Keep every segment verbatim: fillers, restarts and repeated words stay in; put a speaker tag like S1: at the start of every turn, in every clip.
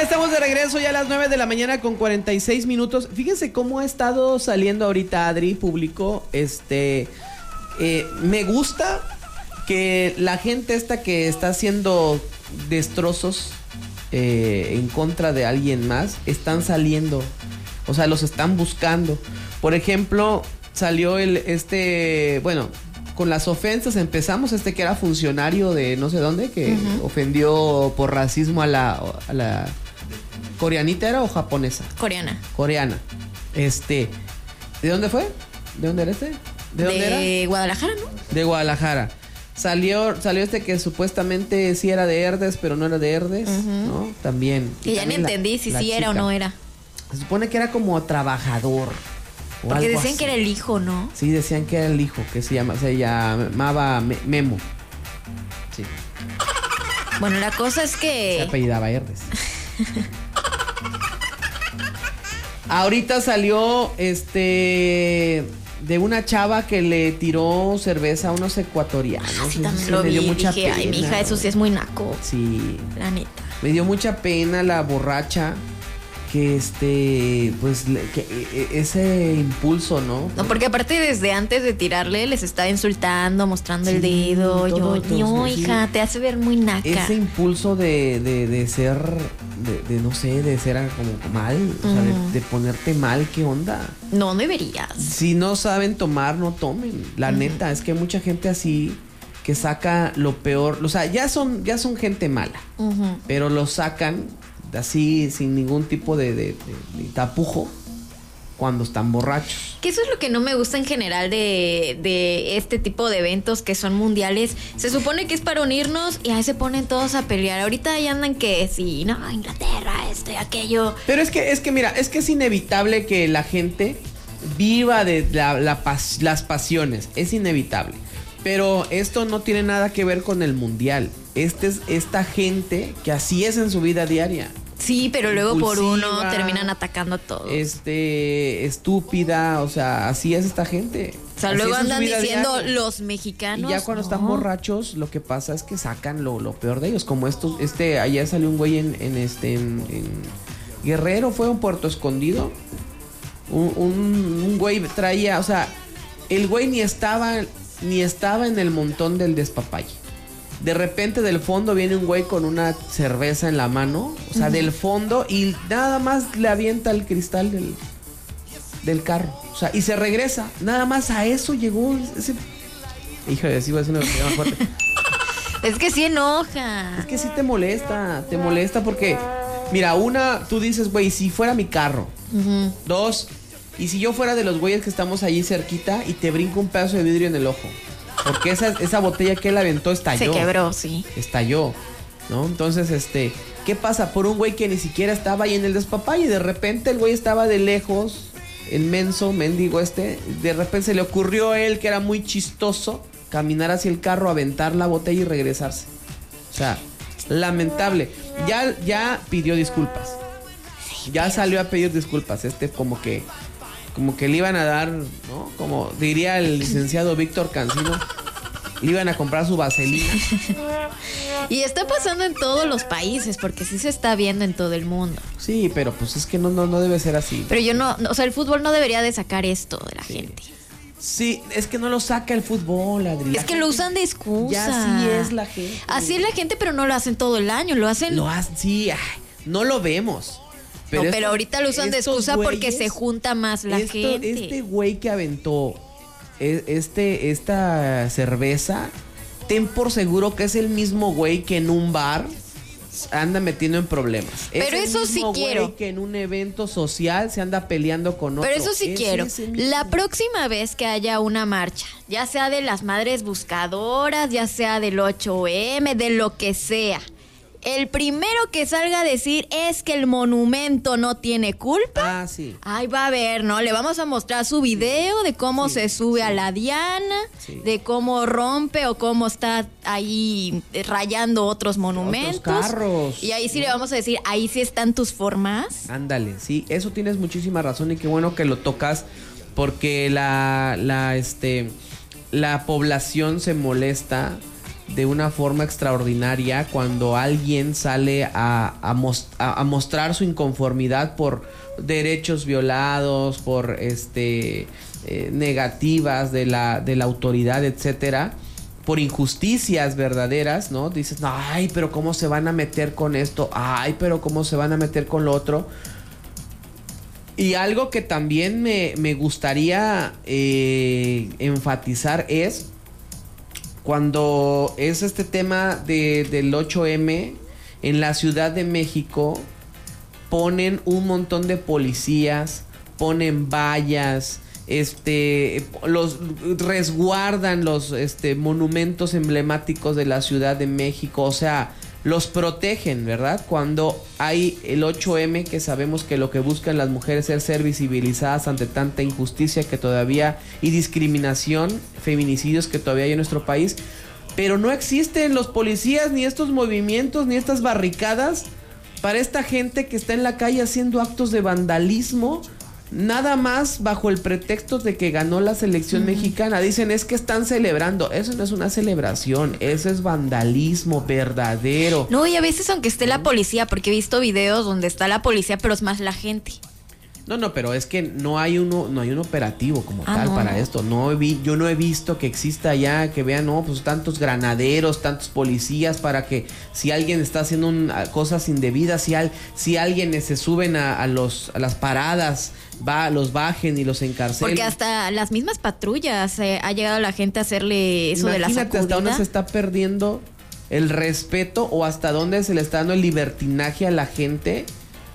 S1: estamos de regreso ya a las nueve de la mañana con cuarenta y seis minutos. Fíjense cómo ha estado saliendo ahorita Adri, público. Este, eh, me gusta que la gente esta que está haciendo destrozos eh, en contra de alguien más, están saliendo. O sea, los están buscando. Por ejemplo, salió el, este, bueno... Con las ofensas empezamos, este que era funcionario de no sé dónde, que uh-huh. ofendió por racismo a la, a la coreanita, ¿era o japonesa?
S2: Coreana.
S1: Coreana. Este, ¿de dónde fue? ¿De dónde era este? ¿De dónde
S2: de
S1: era?
S2: De Guadalajara, ¿no?
S1: De Guadalajara. Salió, salió este que supuestamente sí era de Herdes, pero no era de Herdes, uh-huh. ¿no? También.
S2: Que ya ni entendí si sí era o no era.
S1: Se supone que era como trabajador.
S2: Porque decían
S1: así.
S2: que era el hijo, ¿no?
S1: Sí, decían que era el hijo, que se llama, se llamaba Memo. Sí.
S2: Bueno, la cosa es que...
S1: Se apellidaba Herdes. Ahorita salió este de una chava que le tiró cerveza a unos ecuatorianos.
S2: Ah, sí, también
S1: sí,
S2: lo
S1: me
S2: vi.
S1: dio mucha
S2: Dije,
S1: pena.
S2: Ay, mi hija, eso sí es muy naco.
S1: Sí.
S2: La neta.
S1: Me dio mucha pena la borracha. Que este, pues, que ese impulso, ¿no?
S2: No, porque aparte desde antes de tirarle les estaba insultando, mostrando sí, el dedo.
S1: Todo,
S2: yo,
S1: todo,
S2: no,
S1: sí.
S2: hija, te hace ver muy naca.
S1: Ese impulso de, de, de ser, de, de no sé, de ser como mal, uh-huh. o sea, de, de ponerte mal, ¿qué onda?
S2: No deberías.
S1: Si no saben tomar, no tomen. La uh-huh. neta, es que hay mucha gente así que saca lo peor. O sea, ya son, ya son gente mala, uh-huh. pero lo sacan así sin ningún tipo de, de, de, de tapujo cuando están borrachos.
S2: Que eso es lo que no me gusta en general de, de este tipo de eventos que son mundiales. Se supone que es para unirnos y ahí se ponen todos a pelear. Ahorita ahí andan que sí, no, Inglaterra, esto y aquello.
S1: Pero es que, es que mira, es que es inevitable que la gente viva de la, la pas, las pasiones. Es inevitable. Pero esto no tiene nada que ver con el mundial. Este es esta gente que así es en su vida diaria.
S2: Sí, pero luego por uno terminan atacando a todos.
S1: Este, estúpida, o sea, así es esta gente.
S2: O sea,
S1: así
S2: luego andan diciendo
S1: diaria.
S2: Los mexicanos.
S1: Y ya cuando
S2: no.
S1: están borrachos, lo que pasa es que sacan lo, lo peor de ellos. Como estos, este, ayer salió un güey en, en este, en, en Guerrero, fue un Puerto Escondido. Un, un, un güey traía, o sea, el güey ni estaba, ni estaba en el montón del despapalle. De repente del fondo viene un güey con una cerveza en la mano, o sea, uh-huh. del fondo, y nada más le avienta el cristal del, del carro. O sea, y se regresa. Nada más a eso llegó ese... Híjole, sí voy a decir una cosa más fuerte.
S2: Es que sí enoja.
S1: Es que sí te molesta, te molesta porque... Mira, una, tú dices, güey, si fuera mi carro. Uh-huh. Dos, y si yo fuera de los güeyes que estamos allí cerquita y te brinco un pedazo de vidrio en el ojo. Porque esa, esa botella que él aventó estalló.
S2: Se quebró, sí.
S1: Estalló, ¿no? Entonces, este, ¿qué pasa? Por un güey que ni siquiera estaba ahí en el despapalle y de repente el güey estaba de lejos, el menso, mendigo este, de repente se le ocurrió a él, que era muy chistoso, caminar hacia el carro, aventar la botella y regresarse. O sea, lamentable. Ya, ya pidió disculpas. Ya salió a pedir disculpas. Este como que... Como que le iban a dar, ¿no? Como diría el licenciado Víctor Cancino, le iban a comprar su vaselina.
S2: Y está pasando en todos los países, porque sí se está viendo en todo el mundo.
S1: Sí, pero pues es que no, no, no debe ser así.
S2: Pero yo no, o sea, el fútbol no debería de sacar esto de la
S1: sí.
S2: gente.
S1: Sí, es que no lo saca el fútbol, Adri.
S2: Es que lo usan de excusa.
S1: Ya así es la gente.
S2: Así es la gente, pero no lo hacen todo el año, lo hacen...
S1: Lo hacen, sí, ay, no lo vemos.
S2: Pero, no, pero ahorita lo usan de excusa güeyes, porque se junta más la
S1: esto,
S2: gente.
S1: Este güey que aventó este, esta cerveza, ten por seguro que es el mismo güey que en un bar anda metiendo en problemas.
S2: Pero
S1: es
S2: eso
S1: el mismo
S2: sí quiero.
S1: Güey que en un evento social se anda peleando con otro.
S2: Pero eso sí
S1: es
S2: quiero. La próxima vez que haya una marcha, ya sea de las madres buscadoras, ya sea del ocho eme, de lo que sea, el primero que salga a decir es que el monumento no tiene culpa.
S1: Ah, sí.
S2: Ahí va a ver, ¿no? Le vamos a mostrar su video de cómo sí, se sube sí. a la diana, sí. de cómo rompe o cómo está ahí rayando otros monumentos.
S1: Otros carros.
S2: Y ahí sí le vamos a decir, ahí sí están tus formas.
S1: Ándale, sí, eso tienes muchísima razón y qué bueno que lo tocas porque la, la, este, la población se molesta de una forma extraordinaria cuando alguien sale a, a, most, a, a mostrar su inconformidad por derechos violados, por este eh, negativas de la, de la autoridad, etcétera, por injusticias verdaderas, ¿no? Dices, ay, pero cómo se van a meter con esto, ay, pero cómo se van a meter con lo otro. Y algo que también me, me gustaría eh, enfatizar es cuando es este tema de, del ocho eme en la Ciudad de México, ponen un montón de policías, ponen vallas, este, los resguardan los este, monumentos emblemáticos de la Ciudad de México, o sea, los protegen, ¿verdad? Cuando hay el ocho eme, que sabemos que lo que buscan las mujeres es ser visibilizadas ante tanta injusticia que todavía y discriminación, feminicidios que todavía hay en nuestro país, pero no existen los policías, ni estos movimientos, ni estas barricadas para esta gente que está en la calle haciendo actos de vandalismo, nada más bajo el pretexto de que ganó la selección uh-huh. mexicana. Dicen, es que están celebrando. Eso no es una celebración, eso es vandalismo verdadero.
S2: No, y a veces aunque esté la policía, porque he visto videos donde está la policía, pero es más la gente.
S1: No, no, pero es que no hay uno, no hay un operativo como
S2: ah,
S1: tal
S2: no.
S1: para esto. No vi, yo no he visto que exista ya, que vean, no, pues tantos granaderos, tantos policías para que si alguien está haciendo un, cosas indebidas, si, al, si alguien se suben a, a los a las paradas, va, los bajen y los encarcelen.
S2: Porque hasta las mismas patrullas eh, ha llegado la gente a hacerle eso.
S1: Imagínate
S2: de la sacudida.
S1: Hasta dónde se está perdiendo el respeto o hasta dónde se le está dando el libertinaje a la gente,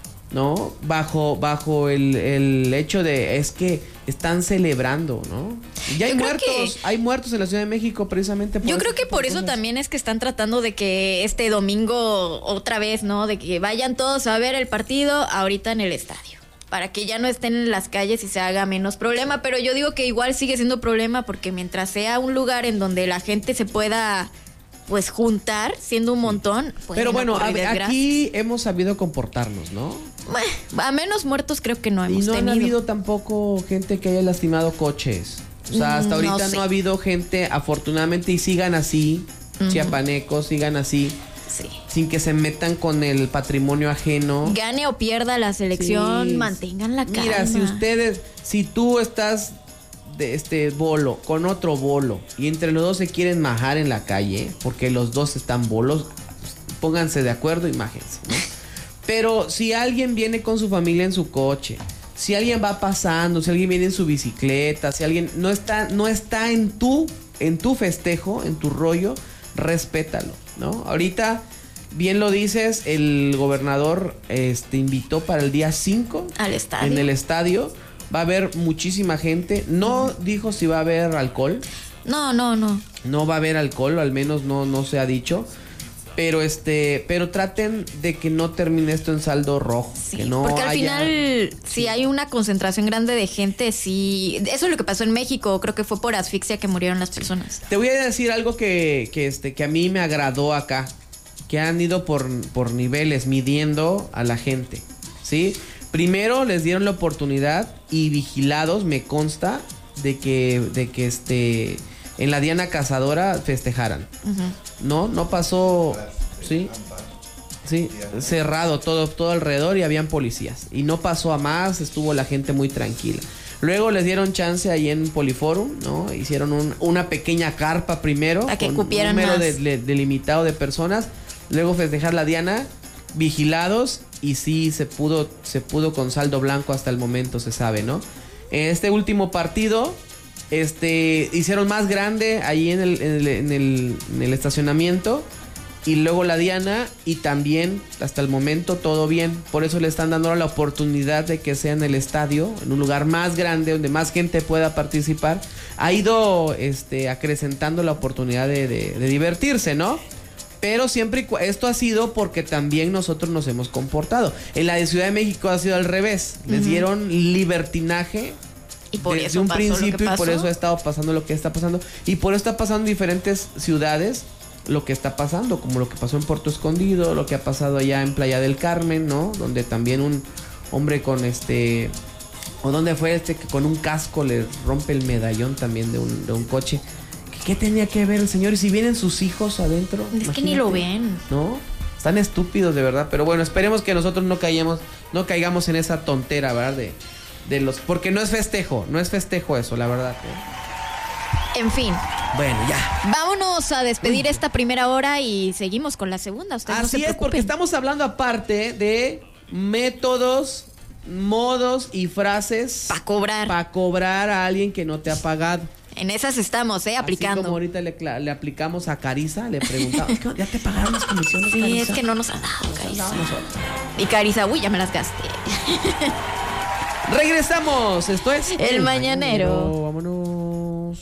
S1: ¿no? Bajo, bajo el, el hecho de es que están celebrando, ¿no? Ya hay muertos, que, hay muertos en la Ciudad de México precisamente por
S2: Yo creo que por eso cosas. También es que están tratando de que este domingo otra vez, ¿no? De que vayan todos a ver el partido ahorita en el estadio, para que ya no estén en las calles y se haga menos problema, pero yo digo que igual sigue siendo problema porque mientras sea un lugar en donde la gente se pueda pues juntar, siendo un montón.
S1: Pero bueno, a, aquí hemos sabido comportarnos, ¿no?
S2: A menos muertos creo que no hemos tenido.
S1: Y no ha habido tampoco gente que haya lastimado coches. O sea, hasta ahorita no, sé. no ha habido gente, afortunadamente, y sigan así, uh-huh. chiapanecos, sigan así.
S2: Sí.
S1: Sin que se metan con el patrimonio ajeno.
S2: Gane o pierda la selección, sí. mantengan la calma.
S1: Mira, si ustedes, si tú estás de este bolo con otro bolo y entre los dos se quieren majar en la calle porque los dos están bolos, pónganse de acuerdo y májense, ¿no? Pero si alguien viene con su familia en su coche, si alguien va pasando, si alguien viene en su bicicleta, si alguien no está, no está en tu, en tu festejo, en tu rollo, respétalo, ¿no? Ahorita, bien lo dices, el gobernador este, invitó para el día cinco
S2: al estadio.
S1: En el estadio. Va a haber muchísima gente. No dijo si va a haber alcohol.
S2: No, no, no.
S1: No va a haber alcohol, al menos no, no se ha dicho. Pero este, pero traten de que no termine esto en saldo rojo.
S2: Sí,
S1: que no
S2: porque al
S1: haya...
S2: final, si hay una concentración grande de gente, sí. Eso es lo que pasó en México. Creo que fue por asfixia que murieron las personas.
S1: Te voy a decir algo que, que este, que a mí me agradó acá. Que han ido por, por niveles, midiendo a la gente, ¿sí? Primero les dieron la oportunidad y vigilados, me consta, de que, de que este, en la Diana Cazadora festejaran. Uh-huh. No, no pasó, sí, sí, cerrado todo, todo alrededor y habían policías. Y no pasó a más, estuvo la gente muy tranquila. Luego les dieron chance ahí en Poliforum, ¿no? Hicieron un, una pequeña carpa primero.
S2: A que
S1: con
S2: cupieran
S1: un número
S2: más.
S1: De, de, delimitado de personas. Luego festejar la Diana, vigilados. Y sí, se pudo, se pudo con saldo blanco hasta el momento, se sabe, ¿no? En este último partido, este, hicieron más grande ahí en el, en el, en el, en el estacionamiento. Y luego la Diana, y también, hasta el momento, todo bien. Por eso le están dando la oportunidad de que sea en el estadio, en un lugar más grande, donde más gente pueda participar. Ha ido este, acrecentando la oportunidad de, de, de divertirse, ¿no? Pero siempre esto ha sido porque también nosotros nos hemos comportado. En la de Ciudad de México ha sido al revés. Les uh-huh. dieron libertinaje
S2: y por
S1: desde
S2: eso
S1: un
S2: pasó
S1: principio
S2: lo que pasó.
S1: Y por eso ha estado pasando lo que está pasando. Y por eso está pasando en diferentes ciudades lo que está pasando, como lo que pasó en Puerto Escondido, lo que ha pasado allá en Playa del Carmen, ¿no? Donde también un hombre con este... ¿O dónde fue este que con un casco le rompe el medallón también de un, de un coche? ¿Qué tenía que ver el señor? ¿Y si vienen sus hijos adentro?
S2: Es
S1: Imagínate.
S2: que ni lo ven.
S1: ¿No? Están estúpidos, de verdad. Pero bueno, esperemos que nosotros no caigamos, no caigamos en esa tontera, ¿verdad? De, de los... Porque no es festejo, no es festejo eso, la verdad. ¿eh?
S2: En fin.
S1: Bueno, ya.
S2: Vámonos a despedir Uy. esta primera hora y seguimos con la segunda. Ustedes
S1: Así
S2: no se
S1: es, porque estamos hablando aparte de métodos, modos y frases...
S2: Para cobrar.
S1: Para cobrar a alguien que no te ha pagado.
S2: En esas estamos, ¿eh? Aplicando.
S1: Así como ahorita le, le aplicamos a Carissa, le preguntamos, ¿ya te pagaron las comisiones,
S2: Sí,
S1: Carissa?
S2: es que no nos han dado, Carissa. Y Carissa, uy, ya me las gasté.
S1: Regresamos, esto es...
S2: El, el mañanero.
S1: mañanero. Vámonos.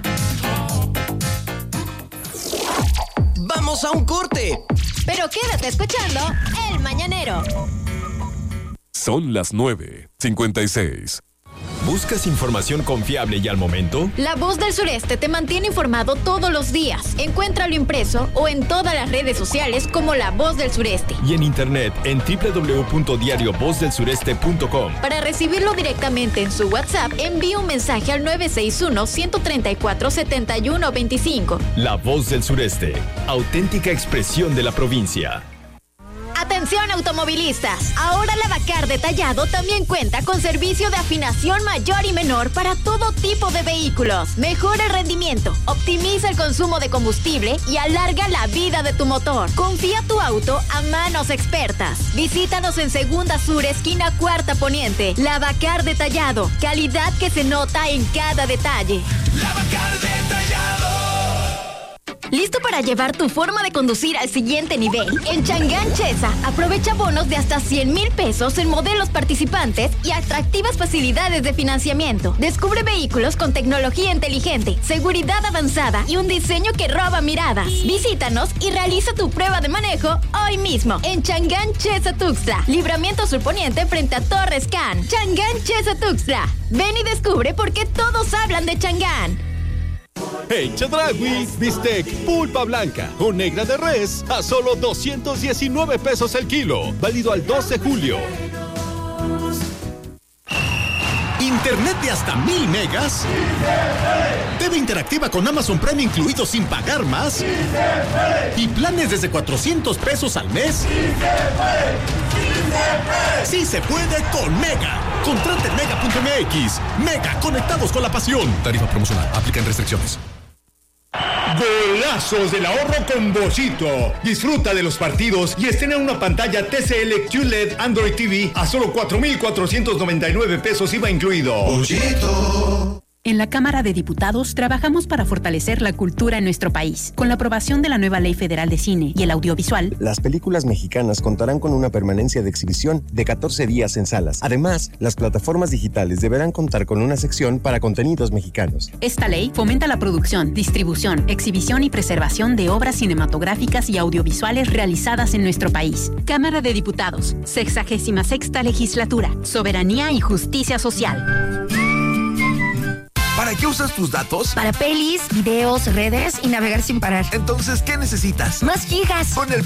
S3: Vamos a un corte.
S2: Pero quédate escuchando El Mañanero.
S4: Son las nueve cincuenta y seis.
S3: ¿Buscas información confiable y al momento?
S2: La Voz del Sureste te mantiene informado todos los días. Encuéntralo impreso o en todas las redes sociales como La Voz del Sureste.
S3: Y en internet en doble u doble u doble u punto diario voz del sureste punto com.
S2: Para recibirlo directamente en su WhatsApp, envíe un mensaje al nueve seis uno, uno tres cuatro, siete uno dos cinco.
S3: La Voz del Sureste, auténtica expresión de la provincia.
S2: Atención automovilistas, ahora Lavacar Detallado también cuenta con servicio de afinación mayor y menor para todo tipo de vehículos. Mejora el rendimiento, optimiza el consumo de combustible y alarga la vida de tu motor. Confía tu auto a manos expertas. Visítanos en Segunda Sur, esquina Cuarta Poniente. Lavacar Detallado, calidad que se nota en cada detalle.
S5: Lavacar Detallado.
S2: ¿Listo para llevar tu forma de conducir al siguiente nivel? En Chang'an Chesa, aprovecha bonos de hasta cien mil pesos en modelos participantes y atractivas facilidades de financiamiento. Descubre vehículos con tecnología inteligente, seguridad avanzada y un diseño que roba miradas. Visítanos y realiza tu prueba de manejo hoy mismo en Chang'an Chesa Tuxtla, Libramiento Surponiente frente a Torres Can. Chang'an Chesa Tuxtla. Ven y descubre por qué todos hablan de Chang'an.
S6: En Chedraui, bistec pulpa blanca o negra de res a solo doscientos diecinueve pesos el kilo. Válido al dos de julio.
S7: ¿Internet de hasta mil megas?
S5: ¡Sí se
S7: ¿T V interactiva con Amazon Prime incluido sin pagar más?
S5: ¡Sí se
S7: ¿Y planes desde cuatrocientos pesos al mes?
S5: ¡Sí se puede!
S7: ¡Sí se puede con Mega! Contrate en mega punto m x. Mega, conectados con la pasión. Tarifa promocional, aplican restricciones.
S8: Golazos del ahorro con Bollito. Disfruta de los partidos y estrena una pantalla T C L Q L E D Android T V a solo cuatro mil cuatrocientos noventa y nueve pesos I V A incluido.
S5: Bollito.
S9: En la Cámara de Diputados trabajamos para fortalecer la cultura en nuestro país. Con la aprobación de la nueva Ley Federal de Cine y el Audiovisual,
S10: las películas mexicanas contarán con una permanencia de exhibición de catorce días en salas. Además, las plataformas digitales deberán contar con una sección para contenidos mexicanos.
S9: Esta ley fomenta la producción, distribución, exhibición y preservación de obras cinematográficas y audiovisuales realizadas en nuestro país. Cámara de Diputados, sexagésima sexta legislatura, soberanía y justicia social.
S11: ¿Para qué usas tus datos?
S12: Para pelis, videos, redes y navegar sin parar.
S11: Entonces, ¿qué necesitas?
S12: Más gigas.
S11: Con el